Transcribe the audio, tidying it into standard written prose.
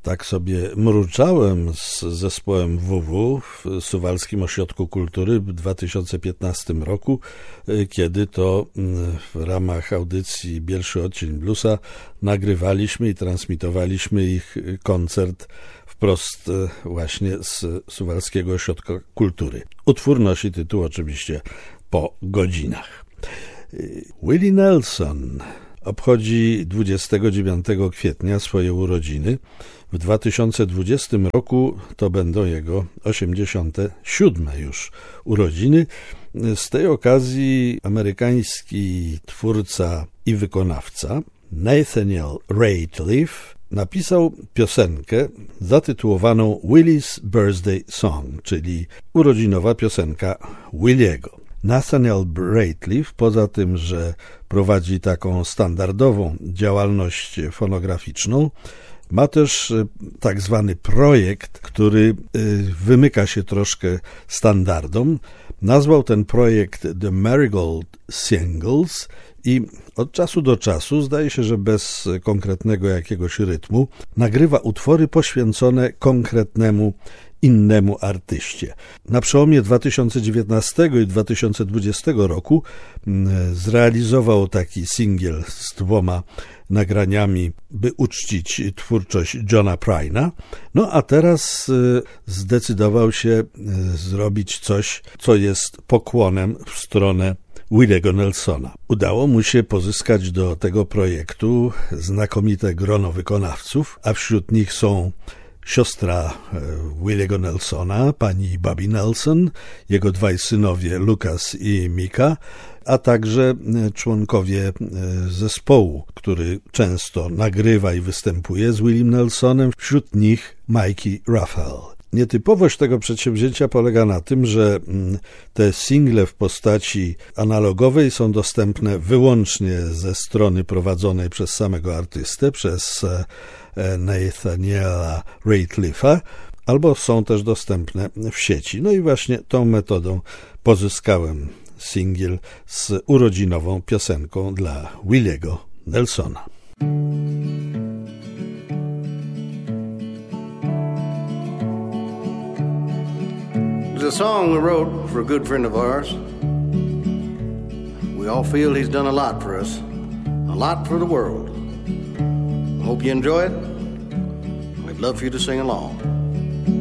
Tak sobie mruczałem z zespołem WW w Suwalskim Ośrodku Kultury w 2015 roku, kiedy to w ramach audycji Bielszy Odcień Bluesa nagrywaliśmy i transmitowaliśmy ich koncert wprost właśnie z Suwalskiego Ośrodka Kultury. Utwór nosi tytuł oczywiście Po godzinach. Willie Nelson obchodzi 29 kwietnia swoje urodziny. W 2020 roku to będą jego 87 już urodziny. Z tej okazji amerykański twórca i wykonawca Nathaniel Rateliff napisał piosenkę zatytułowaną Willie's Birthday Song, czyli urodzinowa piosenka Williego. Nathaniel Rateliff, poza tym, że prowadzi taką standardową działalność fonograficzną, ma też tak zwany projekt, który wymyka się troszkę standardom. Nazwał ten projekt The Marigold Singles i od czasu do czasu, zdaje się, że bez konkretnego jakiegoś rytmu, nagrywa utwory poświęcone konkretnemu innemu artyście. Na przełomie 2019 i 2020 roku zrealizował taki singiel z 2 nagraniami, by uczcić twórczość Johna Pryna. No a teraz zdecydował się zrobić coś, co jest pokłonem w stronę Williego Nelsona. Udało mu się pozyskać do tego projektu znakomite grono wykonawców, a wśród nich są siostra Williego Nelsona, pani Bobby Nelson, jego 2 synowie Lucas i Mika, a także członkowie zespołu, który często nagrywa i występuje z Williem Nelsonem, wśród nich Mikey Raphael. Nietypowość tego przedsięwzięcia polega na tym, że te single w postaci analogowej są dostępne wyłącznie ze strony prowadzonej przez samego artystę, przez Nathaniela Rateliffa, albo są też dostępne w sieci. No i właśnie tą metodą pozyskałem singiel z urodzinową piosenką dla Williego Nelsona. It's a song we wrote for a good friend of ours. We all feel he's done a lot for us, a lot for the world. I hope you enjoy it. We'd love for you to sing along.